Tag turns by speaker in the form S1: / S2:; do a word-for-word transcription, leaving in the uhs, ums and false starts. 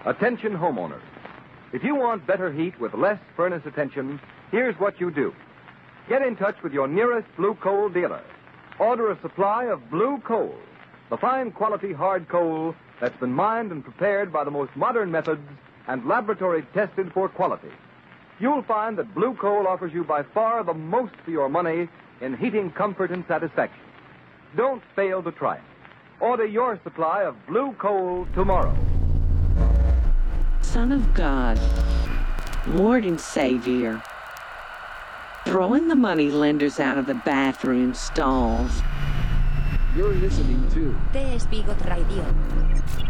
S1: Attention homeowners. If you want better heat with less furnace attention, here's what you do. Get in touch with your nearest Blue Coal dealer. Order a supply of Blue Coal, the fine quality hard coal that's been mined and prepared by the most modern methods and laboratory tested for quality. You'll find that Blue Coal offers you by far the most for your money in heating comfort and satisfaction. Don't fail to try it. Order your supply of Blue Coal tomorrow.
S2: Son of God, Lord and Savior, throwing the money lenders out of the bathroom stalls.
S3: You're listening to
S4: The Spigot Radio.